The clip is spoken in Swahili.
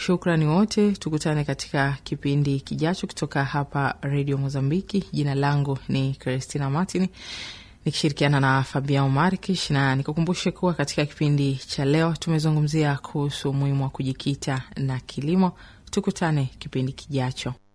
Shukrani wote, tukutane katika kipindi kijacho kutoka hapa Radio Mozambiki. Jina langu ni Christina Martin, nikishirikiana na Fabian Markish, na nikukumbushe kuwa katika kipindi cha leo tumezungumzia kuhusu umuhimu wa kujikita na kilimo. Tukutane kipindi kijacho.